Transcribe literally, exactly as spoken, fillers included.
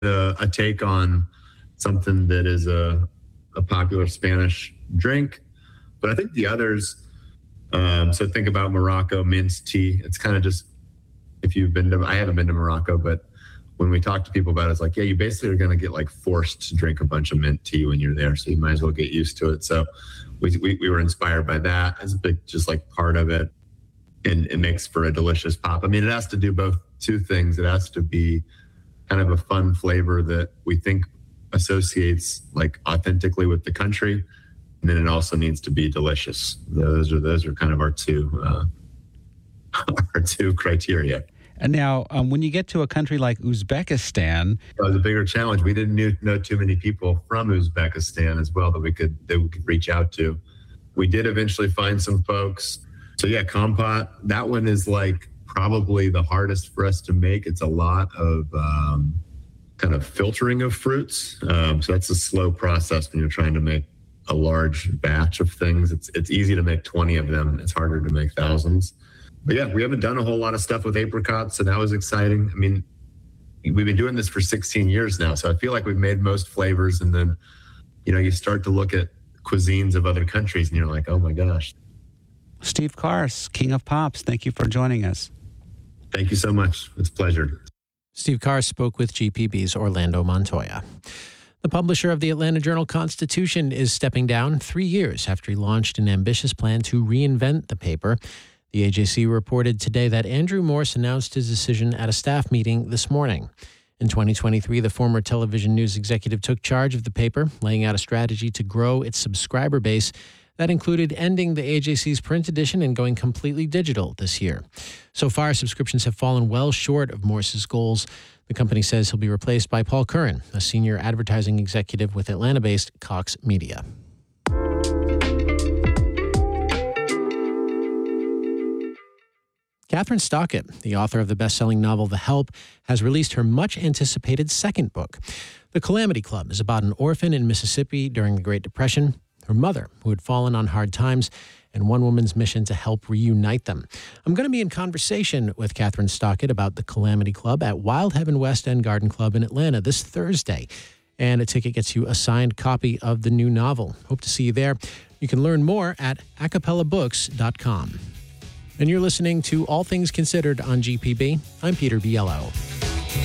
a, a take on something that is a, a popular Spanish drink. But I think the others, um, so think about Morocco mint tea. It's kind of just, if you've been to, I haven't been to Morocco, but when we talk to people about it, it's like, yeah, you basically are going to get like forced to drink a bunch of mint tea when you're there. So you might as well get used to it. So we we, we were inspired by that as a big, just like part of it. And it makes for a delicious pop. I mean, it has to do both two things. It has to be kind of a fun flavor that we think associates like authentically with the country. And then it also needs to be delicious. Those are, those are kind of our two, uh, our two criteria. And now, um, when you get to a country like Uzbekistan, it was a bigger challenge. We didn't knew, know too many people from Uzbekistan as well that we could that we could reach out to. We did eventually find some folks. So yeah, Kompot. That one is like probably the hardest for us to make. It's a lot of um, kind of filtering of fruits. Um, so that's a slow process when you're trying to make a large batch of things. It's it's easy to make twenty of them. It's harder to make thousands. But yeah, we haven't done a whole lot of stuff with apricots, so that was exciting. I mean, we've been doing this for sixteen years now, so I feel like we've made most flavors. And then, you know, you start to look at cuisines of other countries, and you're like, oh my gosh. Steve Kars, King of Pops, thank you for joining us. Thank you so much. It's a pleasure. Steve Kars spoke with G P B's Orlando Montoya. The publisher of the Atlanta Journal-Constitution is stepping down three years after he launched an ambitious plan to reinvent the paper. The A J C reported today that Andrew Morse announced his decision at a staff meeting this morning. In twenty twenty-three, the former television news executive took charge of the paper, laying out a strategy to grow its subscriber base that included ending the A J C's print edition and going completely digital this year. So far, subscriptions have fallen well short of Morse's goals. The company says he'll be replaced by Paul Curran, a senior advertising executive with Atlanta-based Cox Media. Catherine Stockett, the author of the best-selling novel The Help, has released her much-anticipated second book. The Calamity Club is about an orphan in Mississippi during the Great Depression, her mother, who had fallen on hard times, and one woman's mission to help reunite them. I'm going to be in conversation with Catherine Stockett about The Calamity Club at Wild Heaven West End Garden Club in Atlanta this Thursday. And a ticket gets you a signed copy of the new novel. Hope to see you there. You can learn more at acapella books dot com. And you're listening to All Things Considered on G P B. I'm Peter Biello.